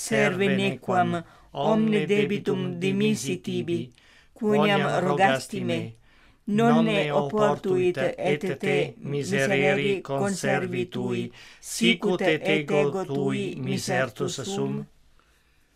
serve nequam omne debitum dimisi tibi, quoniam rogasti me, non ne oportuit et te miserere conservi tui, sicut et ego tui misertus sum,